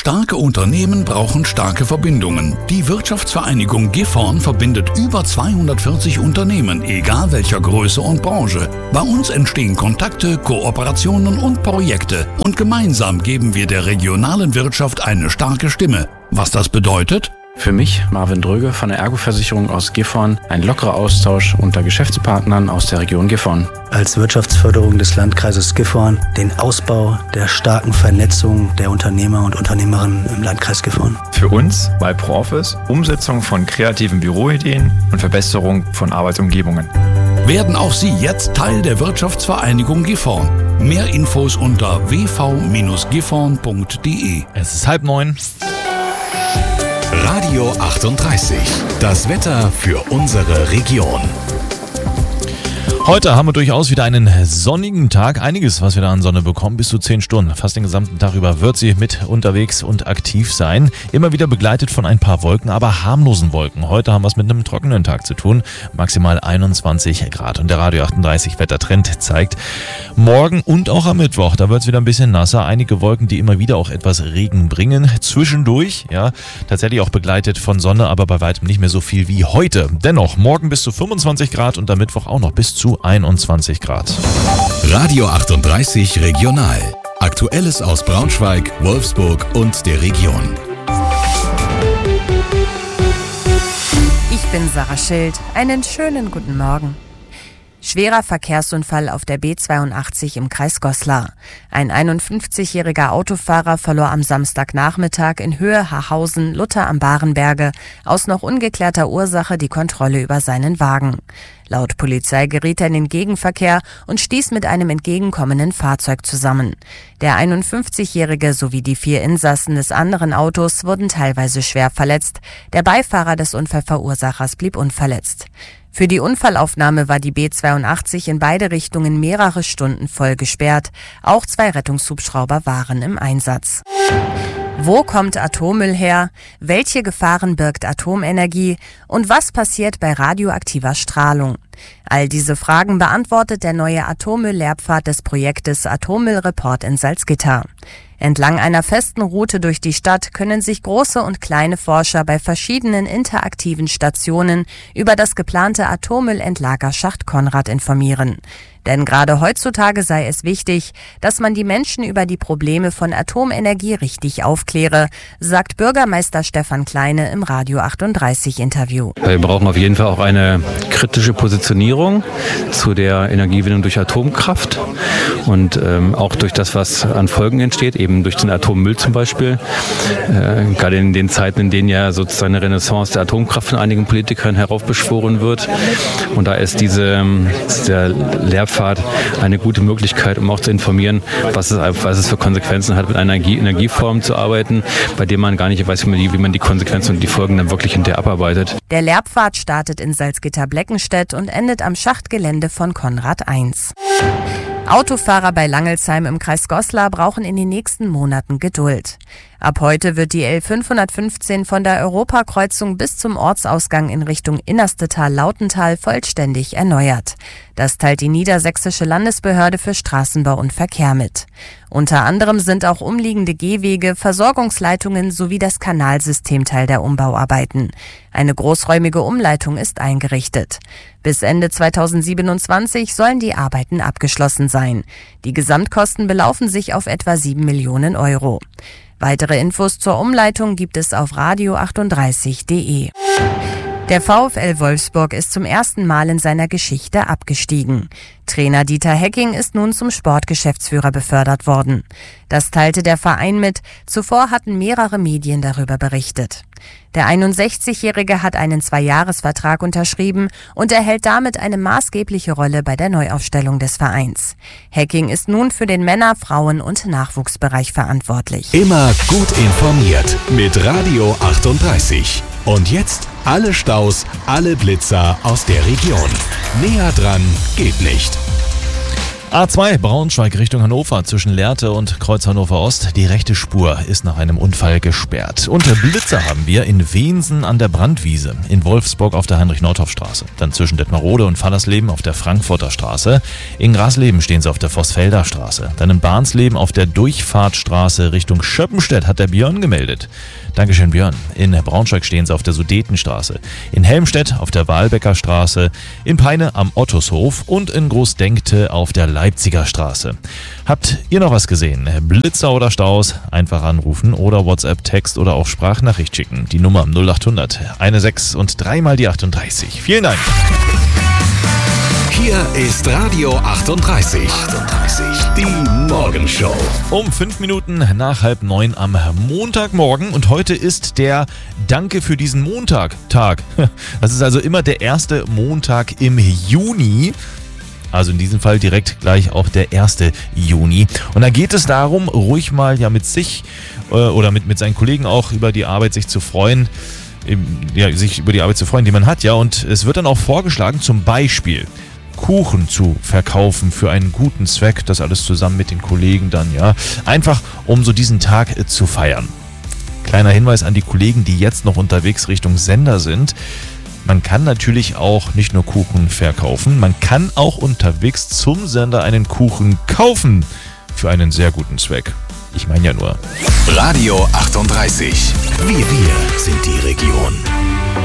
Starke Unternehmen brauchen starke Verbindungen. Die Wirtschaftsvereinigung Gifhorn verbindet über 240 Unternehmen, egal welcher Größe und Branche. Bei uns entstehen Kontakte, Kooperationen und Projekte. Und gemeinsam geben wir der regionalen Wirtschaft eine starke Stimme. Was das bedeutet? Für mich, Marvin Dröge von der Ergo-Versicherung aus Gifhorn, ein lockerer Austausch unter Geschäftspartnern aus der Region Gifhorn. Als Wirtschaftsförderung des Landkreises Gifhorn den Ausbau der starken Vernetzung der Unternehmer und Unternehmerinnen im Landkreis Gifhorn. Für uns bei ProOffice Umsetzung von kreativen Büroideen und Verbesserung von Arbeitsumgebungen. Werden auch Sie jetzt Teil der Wirtschaftsvereinigung Gifhorn. Mehr Infos unter wv-gifhorn.de. Es ist 8:30. Radio 38. Das Wetter für unsere Region. Heute haben wir durchaus wieder einen sonnigen Tag. Einiges, was wir da an Sonne bekommen, bis zu 10 Stunden. Fast den gesamten Tag über wird sie mit unterwegs und aktiv sein. Immer wieder begleitet von ein paar Wolken, aber harmlosen Wolken. Heute haben wir es mit einem trockenen Tag zu tun. Maximal 21 Grad. Und der Radio 38 Wettertrend zeigt, morgen und auch am Mittwoch, da wird es wieder ein bisschen nasser. Einige Wolken, die immer wieder auch etwas Regen bringen. Zwischendurch, ja, tatsächlich auch begleitet von Sonne, aber bei weitem nicht mehr so viel wie heute. Dennoch, morgen bis zu 25 Grad und am Mittwoch auch noch bis zu 21 Grad. Radio 38 Regional. Aktuelles aus Braunschweig, Wolfsburg und der Region. Ich bin Sarah Schild. Einen schönen guten Morgen. Schwerer Verkehrsunfall auf der B82 im Kreis Goslar. Ein 51-jähriger Autofahrer verlor am Samstagnachmittag in Höhe Hahausen, Lutter am Barenberge, aus noch ungeklärter Ursache die Kontrolle über seinen Wagen. Laut Polizei geriet er in den Gegenverkehr und stieß mit einem entgegenkommenden Fahrzeug zusammen. Der 51-jährige sowie die 4 Insassen des anderen Autos wurden teilweise schwer verletzt. Der Beifahrer des Unfallverursachers blieb unverletzt. Für die Unfallaufnahme war die B82 in beide Richtungen mehrere Stunden voll gesperrt. Auch 2 Rettungshubschrauber waren im Einsatz. Wo kommt Atommüll her? Welche Gefahren birgt Atomenergie? Und was passiert bei radioaktiver Strahlung? All diese Fragen beantwortet der neue Atommüll-Lehrpfad des Projektes Atommüllreport in Salzgitter. Entlang einer festen Route durch die Stadt können sich große und kleine Forscher bei verschiedenen interaktiven Stationen über das geplante Atommüllendlagerschacht Konrad informieren. Denn gerade heutzutage sei es wichtig, dass man die Menschen über die Probleme von Atomenergie richtig aufkläre, sagt Bürgermeister Stefan Kleine im Radio 38 Interview. Wir brauchen auf jeden Fall auch eine kritische Positionierung zu der Energiegewinnung durch Atomkraft und auch durch das, was an Folgen entsteht, eben durch den Atommüll zum Beispiel. Gerade in den Zeiten, in denen ja sozusagen eine Renaissance der Atomkraft von einigen Politikern heraufbeschworen wird. Und da ist der Lehrpfad eine gute Möglichkeit, um auch zu informieren, was es für Konsequenzen hat, mit einer Energieform zu arbeiten, bei dem man gar nicht weiß, wie man die Konsequenzen und die Folgen dann wirklich hinterher abarbeitet. Der Lehrpfad startet in Salzgitter-Bleckenstedt und endet am Schachtgelände von Konrad 1. Autofahrer bei Langelsheim im Kreis Goslar brauchen in den nächsten Monaten Geduld. Ab heute wird die L515 von der Europakreuzung bis zum Ortsausgang in Richtung Innerstetal-Lautental vollständig erneuert. Das teilt die Niedersächsische Landesbehörde für Straßenbau und Verkehr mit. Unter anderem sind auch umliegende Gehwege, Versorgungsleitungen sowie das Kanalsystem Teil der Umbauarbeiten. Eine großräumige Umleitung ist eingerichtet. Bis Ende 2027 sollen die Arbeiten abgeschlossen sein. Die Gesamtkosten belaufen sich auf etwa 7 Millionen Euro. Weitere Infos zur Umleitung gibt es auf radio38.de. Der VfL Wolfsburg ist zum ersten Mal in seiner Geschichte abgestiegen. Trainer Dieter Hecking ist nun zum Sportgeschäftsführer befördert worden. Das teilte der Verein mit. Zuvor hatten mehrere Medien darüber berichtet. Der 61-Jährige hat einen 2-Jahres-Vertrag unterschrieben und erhält damit eine maßgebliche Rolle bei der Neuaufstellung des Vereins. Hecking ist nun für den Männer-, Frauen- und Nachwuchsbereich verantwortlich. Immer gut informiert mit Radio 38. Und jetzt alle Staus, alle Blitzer aus der Region. Näher dran geht nicht. A2 Braunschweig Richtung Hannover zwischen Lehrte und Kreuz Hannover Ost. Die rechte Spur ist nach einem Unfall gesperrt. Und Blitzer haben wir in Wensen an der Brandwiese, in Wolfsburg auf der Heinrich-Nordhoff-Straße, dann zwischen Detmerode und Fallersleben auf der Frankfurter Straße. In Grasleben stehen sie auf der Vossfelder Straße. Dann in Barnsleben auf der Durchfahrtstraße Richtung Schöppenstedt, hat der Björn gemeldet. Dankeschön, Björn. In Braunschweig stehen sie auf der Sudetenstraße, in Helmstedt auf der Wahlbecker Straße, in Peine am Ottushof und in Großdenkte auf der Leipziger Straße. Habt ihr noch was gesehen? Blitzer oder Staus? Einfach anrufen oder WhatsApp, Text oder auch Sprachnachricht schicken. Die Nummer 0800 16 und 3 mal die 38. Vielen Dank. Hier ist Radio 38. Die Morgenshow. Um 5 Minuten nach 8:30 am Montagmorgen. Und heute ist der Danke für diesen Montag-Tag. Das ist also immer der erste Montag im Juni. Also in diesem Fall direkt gleich auch der 1. Juni. Und da geht es darum, ruhig mal ja mit sich oder mit seinen Kollegen auch über die Arbeit sich zu freuen. Sich über die Arbeit zu freuen, die man hat. Ja, und es wird dann auch vorgeschlagen, zum Beispiel Kuchen zu verkaufen für einen guten Zweck. Das alles zusammen mit den Kollegen dann, ja. Einfach, um so diesen Tag zu feiern. Kleiner Hinweis an die Kollegen, die jetzt noch unterwegs Richtung Sender sind. Man kann natürlich auch nicht nur Kuchen verkaufen, man kann auch unterwegs zum Sender einen Kuchen kaufen für einen sehr guten Zweck. Ich meine ja nur. Radio 38. Wir sind die Region.